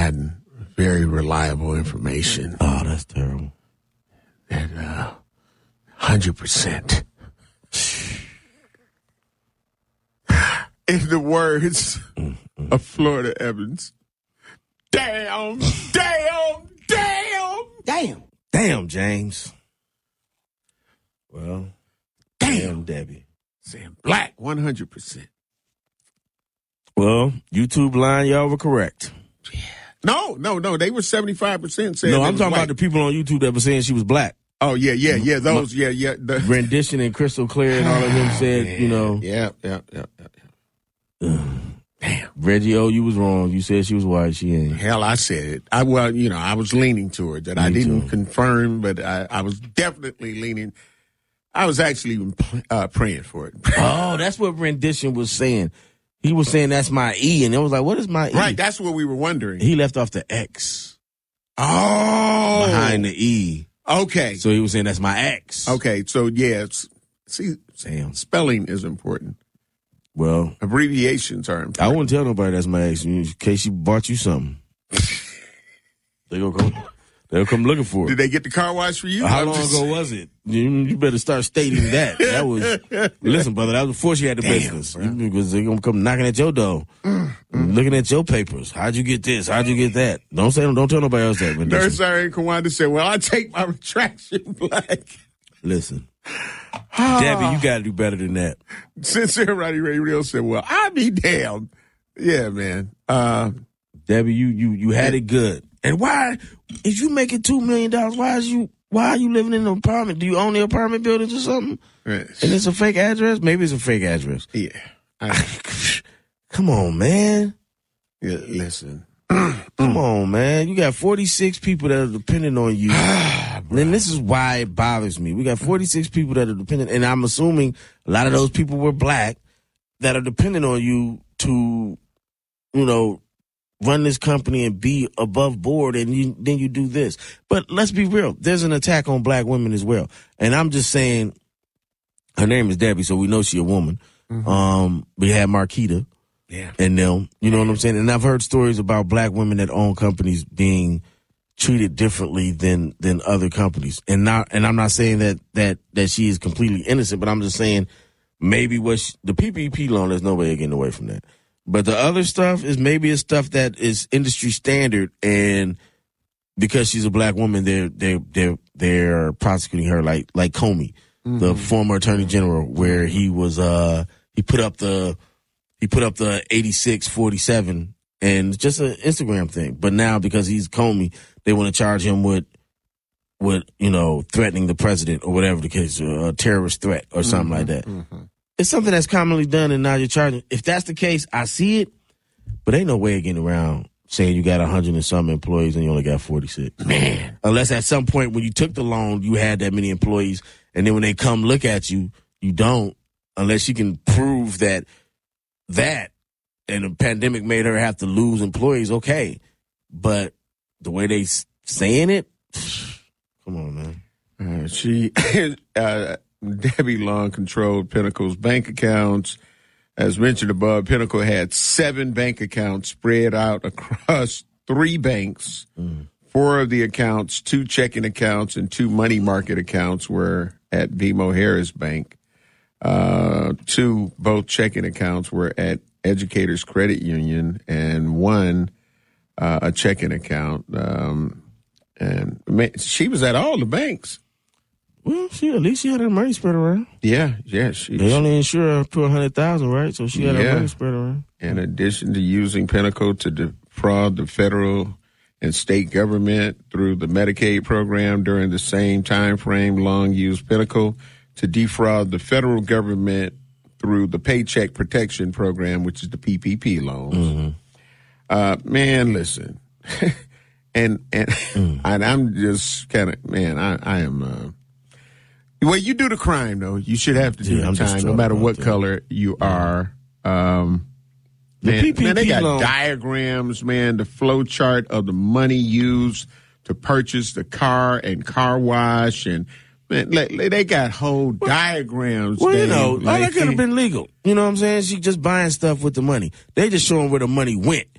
gotten very reliable information. Oh, that's terrible. That 100%. In the words of Florida Evans, damn. Damn, James. Well, damn, Debbie. Saying black 100%. Well, YouTube line, y'all were correct. No. They were 75% saying. No, I'm talking about the people on YouTube that were saying she was black. Oh, yeah. Those, yeah. The Rendition and Crystal Clear and all of them said, you know. Yeah. Damn. Reggie, you was wrong. You said she was white. She ain't. Hell, I said it. I was leaning toward that. I didn't confirm, but I was definitely leaning. I was actually even praying for it. Oh, that's what Rendition was saying. He was saying that's my E, and it was like, what is my E? Right, that's what we were wondering. He left off the X. Oh. Behind the E. Okay. So he was saying that's my X. Okay, so yeah, see, damn. Spelling is important. Well, abbreviations are important. I wouldn't tell nobody that's my ex in case she bought you something. They'll come looking for it. Did they get the car wash for you? How long ago was it? You better start stating that. That was, listen, brother, that was before she had the business. Because they're going to come knocking at your door, looking at your papers. How'd you get this? How'd you get that? Don't tell nobody else that. Nurse Irene Kawanda said, well, I take my retraction black. Listen. Debbie, you got to do better than that. Sincere Roddy Radio said, well, I'll be damned. Yeah, man. Debbie, you had it good. And why, if you making $2 million, why are you living in an apartment? Do you own the apartment buildings or something? Yes. And it's a fake address? Maybe it's a fake address. Yeah. Come on, man. Yeah, listen. Come on, man. You got 46 people that are dependent on you. And this is why it bothers me. We got 46 people that are dependent, and I'm assuming a lot of those people were black that are dependent on you to, run this company and be above board, and then you do this. But let's be real. There's an attack on black women as well. And I'm just saying, her name is Debbie, so we know she's a woman. Mm-hmm. We had Marquita. Yeah. And them, you know what I'm saying? And I've heard stories about black women that own companies being treated differently than other companies. And I'm not saying that she is completely innocent, but I'm just saying maybe the PPP loan, there's no way of getting away from that. But the other stuff is maybe it's stuff that is industry standard, and because she's a black woman, they're prosecuting her like Comey, the former attorney general, where he was he put up the 8647, and it's just an Instagram thing. But now because he's Comey, they want to charge him with threatening the president or whatever the case, a terrorist threat or something like that. Mm-hmm. It's something that's commonly done, and now you're charging. If that's the case, I see it, but ain't no way of getting around saying you got 100 and some employees and you only got 46. Man. Unless at some point when you took the loan, you had that many employees, and then when they come look at you, you don't, unless you can prove that and the pandemic made her have to lose employees, okay. But the way they saying it, come on, man. Debbie Long controlled Pinnacle's bank accounts. As mentioned above, Pinnacle had 7 bank accounts spread out across 3 banks. 4 of the accounts, 2 checking accounts and 2 money market accounts were at BMO Harris Bank. 2 both checking accounts were at Educators Credit Union, and 1 a checking account. And she was at all the banks. Well, at least she had her money spread around. Yeah. They only insure her to $100,000, right? So she had her money spread around. In addition to using Pinnacle to defraud the federal and state government through the Medicaid program during the same time frame, Long used Pinnacle to defraud the federal government through the Paycheck Protection Program, which is the PPP loans. Mm-hmm. Man, listen, and I'm just kind of, man, I am. Well, you do the crime though. You should have to do the time, no matter what color you are. Man, they got diagrams, man, the flow chart of the money used to purchase the car and car wash, and man, they got whole diagrams. Well, all that could have been legal. You know what I'm saying? She just buying stuff with the money. They just showing where the money went.